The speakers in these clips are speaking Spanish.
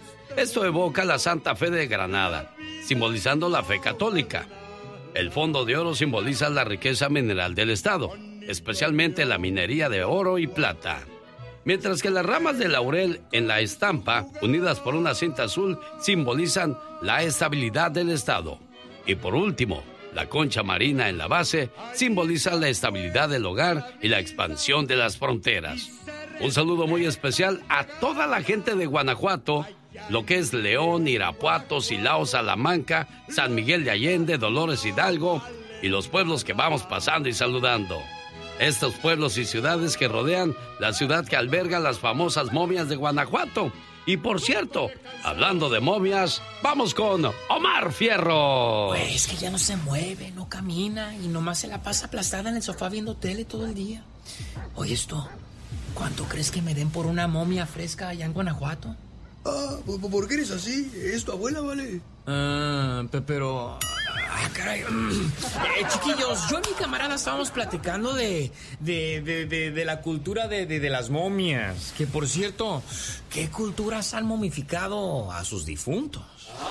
Esto evoca la Santa Fe de Granada, simbolizando la fe católica. El fondo de oro simboliza la riqueza mineral del estado, especialmente la minería de oro y plata. Mientras que las ramas de laurel en la estampa, unidas por una cinta azul, simbolizan la estabilidad del estado. Y por último, la concha marina en la base simboliza la estabilidad del hogar y la expansión de las fronteras. Un saludo muy especial a toda la gente de Guanajuato, lo que es León, Irapuato, Silao, Salamanca, San Miguel de Allende, Dolores Hidalgo y los pueblos que vamos pasando y saludando. Estos pueblos y ciudades que rodean la ciudad que alberga las famosas momias de Guanajuato. Y por cierto, hablando de momias, vamos con Omar Fierro. Pues que ya no se mueve, no camina y nomás se la pasa aplastada en el sofá viendo tele todo el día. Oye, esto, ¿cuánto crees que me den por una momia fresca allá en Guanajuato? Ah, ¿por qué eres así? ¿Es tu abuela, vale? Pero... caray. Chiquillos, yo y mi camarada estábamos platicando de la cultura de las momias. Que, por cierto, ¿qué culturas han momificado a sus difuntos?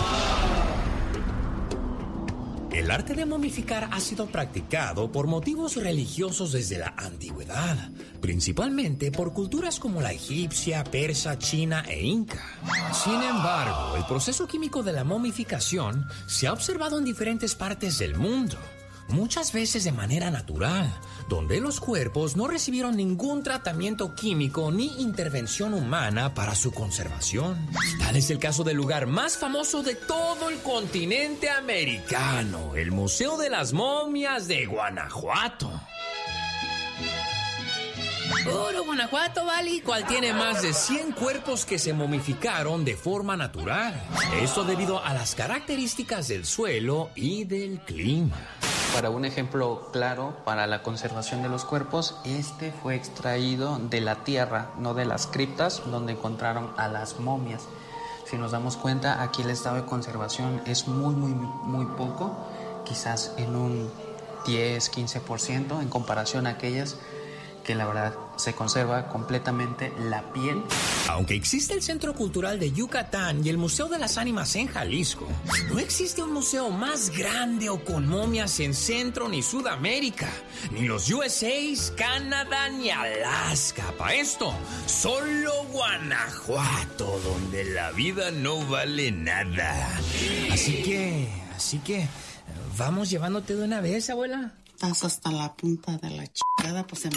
El arte de momificar ha sido practicado por motivos religiosos desde la antigüedad, principalmente por culturas como la egipcia, persa, china e inca. Sin embargo, el proceso químico de la momificación se ha observado en diferentes partes del mundo, muchas veces de manera natural, donde los cuerpos no recibieron ningún tratamiento químico ni intervención humana para su conservación. Tal es el caso del lugar más famoso de todo el continente americano, el Museo de las Momias de Guanajuato. Puro Guanajuato, ¿vale? ¿Cuál tiene más de 100 cuerpos que se momificaron de forma natural? Esto debido a las características del suelo y del clima. Para un ejemplo claro para la conservación de los cuerpos, este fue extraído de la tierra, no de las criptas donde encontraron a las momias. Si nos damos cuenta, aquí el estado de conservación es muy poco, quizás en un 10-15% en comparación a aquellas que la verdad se conserva completamente la piel. Aunque existe el Centro Cultural de Yucatán y el Museo de las Ánimas en Jalisco, no existe un museo más grande o con momias en Centro ni Sudamérica, ni los USA, Canadá ni Alaska. Para esto, solo Guanajuato, donde la vida no vale nada. Así que, ¿vamos llevándote de una vez, abuela? Estás hasta la punta de la chingada, pues...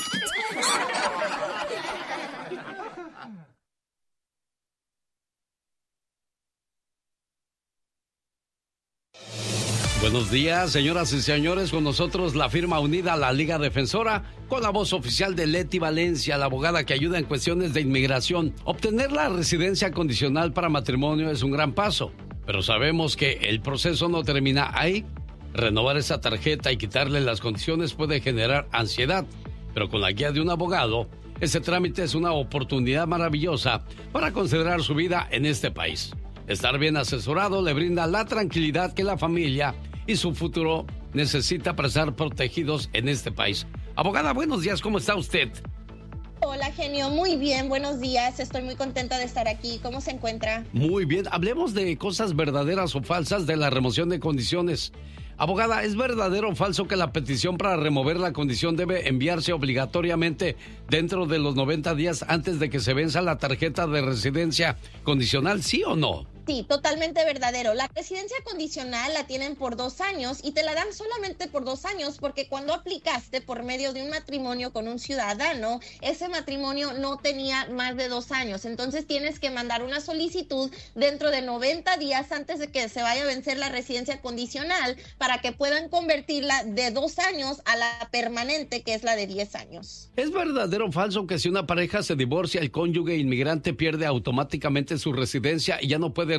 Buenos días, señoras y señores. Con nosotros la firma unida a la Liga Defensora, con la voz oficial de Leti Valencia, la abogada que ayuda en cuestiones de inmigración. Obtener la residencia condicional para matrimonio es un gran paso, pero sabemos que el proceso no termina ahí. Renovar esa tarjeta y quitarle las condiciones puede generar ansiedad, pero con la guía de un abogado, ese trámite es una oportunidad maravillosa para considerar su vida en este país. Estar bien asesorado le brinda la tranquilidad que la familia y su futuro necesita para estar protegidos en este país. Abogada, buenos días, ¿cómo está usted? Hola, genio, muy bien, buenos días, estoy muy contenta de estar aquí. ¿Cómo se encuentra? Muy bien, hablemos de cosas verdaderas o falsas de la remoción de condiciones. Abogada, ¿es verdadero o falso que la petición para remover la condición debe enviarse obligatoriamente dentro de los 90 días antes de que se venza la tarjeta de residencia condicional, sí o no? Sí, totalmente verdadero. La residencia condicional la tienen por 2 años y te la dan solamente por 2 años porque cuando aplicaste por medio de un matrimonio con un ciudadano, ese matrimonio no tenía más de 2 años. Entonces tienes que mandar una solicitud dentro de 90 días antes de que se vaya a vencer la residencia condicional para que puedan convertirla de 2 años a la permanente, que es la de 10 años. ¿Es verdadero o falso que si una pareja se divorcia, el cónyuge inmigrante pierde automáticamente su residencia y ya no puede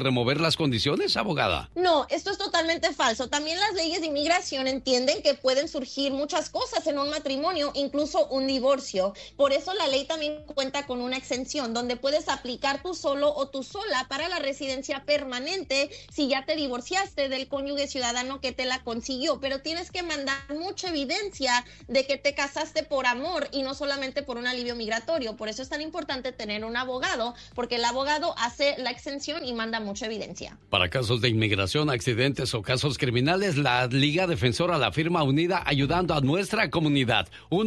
remover las condiciones, abogada? No, esto es totalmente falso. También las leyes de inmigración entienden que pueden surgir muchas cosas en un matrimonio, incluso un divorcio. Por eso la ley también cuenta con una exención donde puedes aplicar tú solo o tú sola para la residencia permanente si ya te divorciaste del cónyuge ciudadano que te la consiguió, pero tienes que mandar mucha evidencia de que te casaste por amor y no solamente por un alivio migratorio. Por eso es tan importante tener un abogado, porque el abogado hace la exención y manda mucha evidencia. Para casos de inmigración, accidentes o casos criminales, la Liga Defensora, la firma unida, ayudando a nuestra comunidad.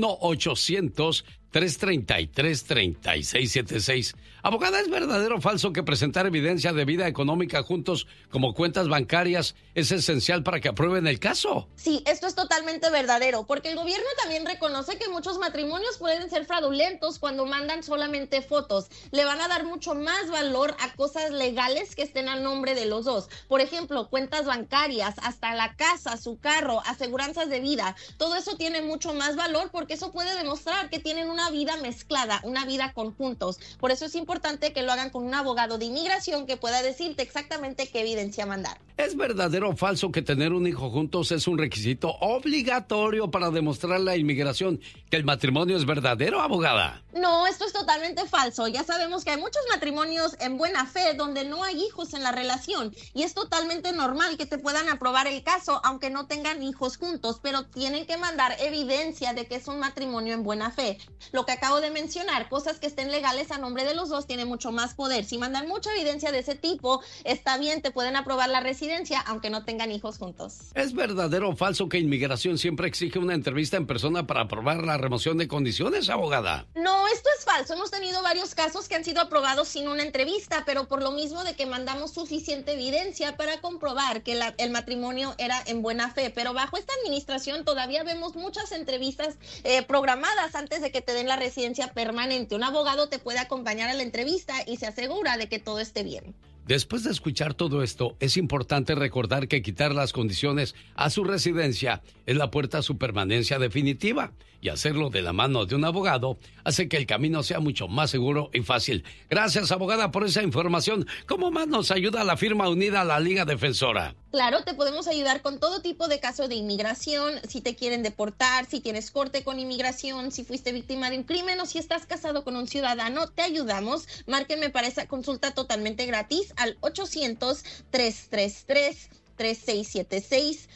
1-800-333-3676. Abogada, ¿es verdadero o falso que presentar evidencia de vida económica juntos como cuentas bancarias es esencial para que aprueben el caso? Sí, esto es totalmente verdadero, porque el gobierno también reconoce que muchos matrimonios pueden ser fraudulentos cuando mandan solamente fotos. Le van a dar mucho más valor a cosas legales que estén al nombre de los dos. Por ejemplo, cuentas bancarias, hasta la casa, su carro, aseguranzas de vida. Todo eso tiene mucho más valor porque eso puede demostrar que tienen una vida mezclada, una vida conjuntos. Por eso es importante que lo hagan con un abogado de inmigración que pueda decirte exactamente qué evidencia mandar. ¿Es verdadero o falso que tener un hijo juntos es un requisito obligatorio para demostrar la inmigración que el matrimonio es verdadero, abogada? No, esto es totalmente falso. Ya sabemos que hay muchos matrimonios en buena fe donde no hay hijos en la relación y es totalmente normal que te puedan aprobar el caso aunque no tengan hijos juntos, pero tienen que mandar evidencia de que es un matrimonio en buena fe. Lo que acabo de mencionar, cosas que estén legales a nombre de los dos, tiene mucho más poder. Si mandan mucha evidencia de ese tipo, está bien, te pueden aprobar la residencia aunque no tengan hijos juntos. ¿Es verdadero o falso que inmigración siempre exige una entrevista en persona para aprobar la remoción de condiciones, abogada? No, esto es falso. Hemos tenido varios casos que han sido aprobados sin una entrevista, pero por lo mismo de que mandamos suficiente evidencia para comprobar que el matrimonio era en buena fe. Pero bajo esta administración todavía vemos muchas entrevistas programadas antes de que te den la residencia permanente. Un abogado te puede acompañar a la entrevista y se asegura de que todo esté bien. Después de escuchar todo esto, es importante recordar que quitar las condiciones a su residencia es la puerta a su permanencia definitiva. Y hacerlo de la mano de un abogado hace que el camino sea mucho más seguro y fácil. Gracias, abogada, por esa información. ¿Cómo más nos ayuda la firma unida a la Liga Defensora? Claro, te podemos ayudar con todo tipo de casos de inmigración, si te quieren deportar, si tienes corte con inmigración, si fuiste víctima de un crimen o si estás casado con un ciudadano, te ayudamos. Márquenme para esa consulta totalmente gratis al 800-333-3676,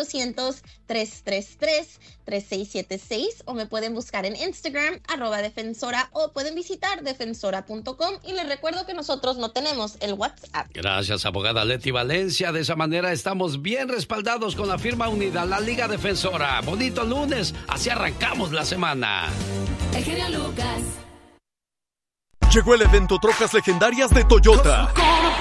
800-333-3676, o me pueden buscar en Instagram, @defensora, o pueden visitar defensora.com, y les recuerdo que nosotros no tenemos el WhatsApp. Gracias, abogada Leti Valencia. De esa manera estamos bien respaldados con la firma unida, la Liga Defensora. Bonito lunes, así arrancamos la semana. El genio Lucas. Llegó el evento Trocas Legendarias de Toyota.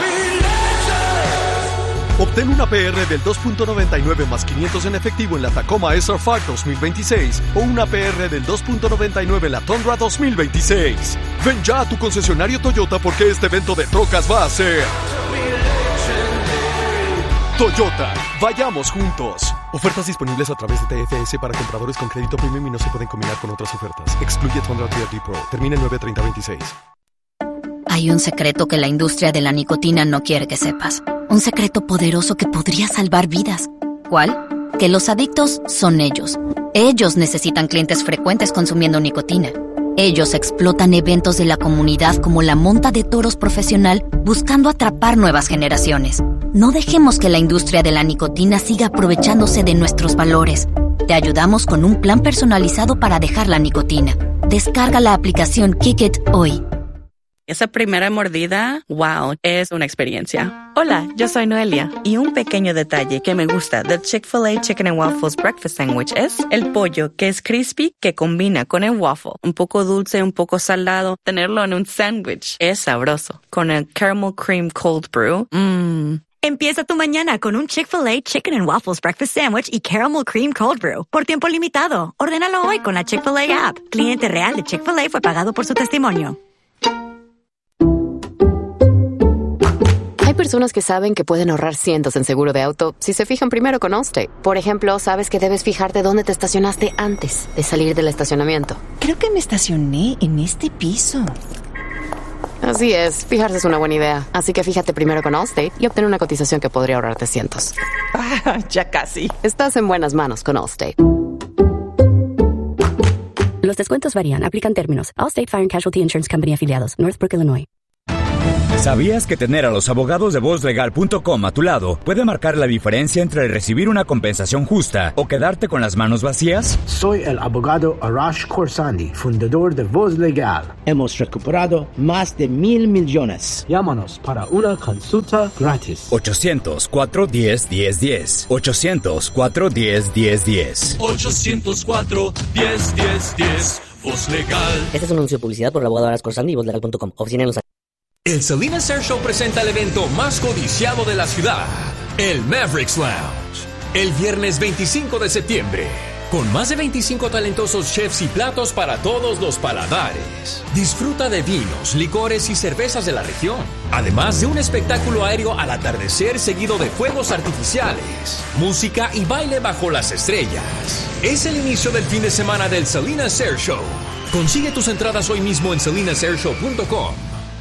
Obtén una PR del 2.99 más 500 en efectivo en la Tacoma SR5 2026 o una PR del 2.99 en la Tundra 2026. Ven ya a tu concesionario Toyota porque este evento de trocas va a ser Toyota. Vayamos juntos. Ofertas disponibles a través de TFS para compradores con crédito premium y no se pueden combinar con otras ofertas. Excluye Tundra TRD Pro. Termina el 9/30/26. Hay un secreto que la industria de la nicotina no quiere que sepas. Un secreto poderoso que podría salvar vidas. ¿Cuál? Que los adictos son ellos. Ellos necesitan clientes frecuentes consumiendo nicotina. Ellos explotan eventos de la comunidad como la monta de toros profesional buscando atrapar nuevas generaciones. No dejemos que la industria de la nicotina siga aprovechándose de nuestros valores. Te ayudamos con un plan personalizado para dejar la nicotina. Descarga la aplicación Kick It hoy. Esa primera mordida, wow, es una experiencia. Hola, yo soy Noelia y un pequeño detalle que me gusta del Chick-fil-A Chicken and Waffles Breakfast Sandwich es el pollo que es crispy que combina con el waffle. Un poco dulce, un poco salado. Tenerlo en un sándwich es sabroso. Con el Caramel Cream Cold Brew, Empieza tu mañana con un Chick-fil-A Chicken and Waffles Breakfast Sandwich y Caramel Cream Cold Brew por tiempo limitado. Ordénalo hoy con la Chick-fil-A app. Cliente real de Chick-fil-A fue pagado por su testimonio. Hay personas que saben que pueden ahorrar cientos en seguro de auto si se fijan primero con Allstate. Por ejemplo, sabes que debes fijarte dónde te estacionaste antes de salir del estacionamiento. Creo que me estacioné en este piso. Así es, fijarse es una buena idea. Así que fíjate primero con Allstate y obtén una cotización que podría ahorrarte cientos. Ya casi. Estás en buenas manos con Allstate. Los descuentos varían. Aplican términos. Allstate Fire and Casualty Insurance Company afiliados. Northbrook, Illinois. ¿Sabías que tener a los abogados de VozLegal.com a tu lado puede marcar la diferencia entre recibir una compensación justa o quedarte con las manos vacías? Soy el abogado Arash Khorsandi, fundador de Voz Legal. Hemos recuperado más de $1,000 millones. Llámanos para una consulta gratis. 800-410-1010. 800-410-1010. 800-410-1010. Voz Legal. Este es un anuncio de publicidad por el abogado Arash Khorsandi y VozLegal.com. Oficina en Los Ángeles. El Salinas Air Show presenta el evento más codiciado de la ciudad, el Mavericks Lounge, el viernes 25 de septiembre, con más de 25 talentosos chefs y platos para todos los paladares. Disfruta de vinos, licores y cervezas de la región, además de un espectáculo aéreo al atardecer seguido de fuegos artificiales, música y baile bajo las estrellas. Es el inicio del fin de semana del Salinas Air Show. Consigue tus entradas hoy mismo en salinasairshow.com.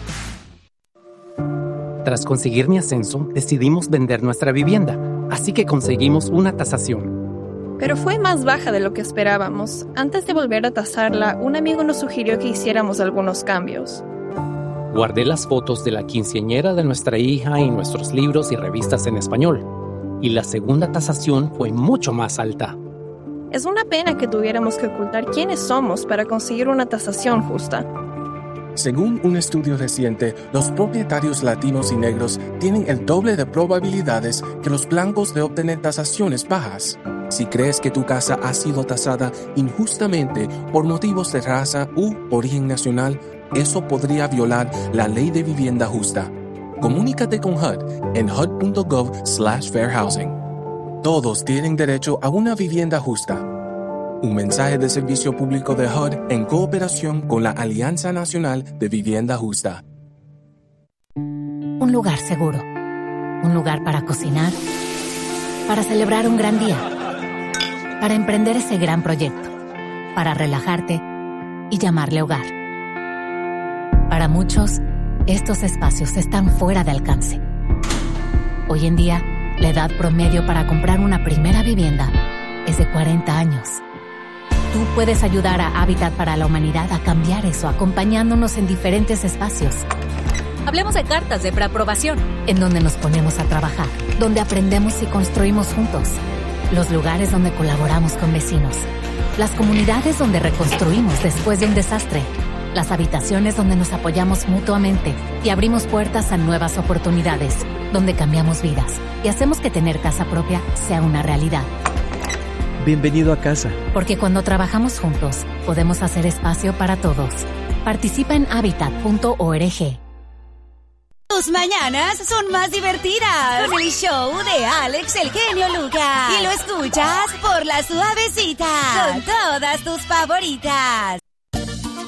Tras conseguir mi ascenso, decidimos vender nuestra vivienda, así que conseguimos una tasación. Pero fue más baja de lo que esperábamos. Antes de volver a tasarla, un amigo nos sugirió que hiciéramos algunos cambios. Guardé las fotos de la quinceañera de nuestra hija y nuestros libros y revistas en español, y la segunda tasación fue mucho más alta. Es una pena que tuviéramos que ocultar quiénes somos para conseguir una tasación justa. Según un estudio reciente, los propietarios latinos y negros tienen el doble de probabilidades que los blancos de obtener tasaciones bajas. Si crees que tu casa ha sido tasada injustamente por motivos de raza u origen nacional, eso podría violar la ley de vivienda justa. Comunícate con HUD en hud.gov/fairhousing. Todos tienen derecho a una vivienda justa. Un mensaje de servicio público de HUD en cooperación con la Alianza Nacional de Vivienda Justa. Un lugar seguro. Un lugar para cocinar. Para celebrar un gran día. Para emprender ese gran proyecto. Para relajarte y llamarle hogar. Para muchos, estos espacios están fuera de alcance. Hoy en día, la edad promedio para comprar una primera vivienda es de 40 años. Tú puedes ayudar a Hábitat para la Humanidad a cambiar eso, acompañándonos en diferentes espacios. Hablemos de cartas de preaprobación, en donde nos ponemos a trabajar, donde aprendemos y construimos juntos. Los lugares donde colaboramos con vecinos. Las comunidades donde reconstruimos después de un desastre. Las habitaciones donde nos apoyamos mutuamente y abrimos puertas a nuevas oportunidades, donde cambiamos vidas y hacemos que tener casa propia sea una realidad. Bienvenido a casa. Porque cuando trabajamos juntos, podemos hacer espacio para todos. Participa en habitat.org. Tus mañanas son más divertidas con el show de Alex el Genio Lucas. Y lo escuchas por La Suavecita con todas tus favoritas.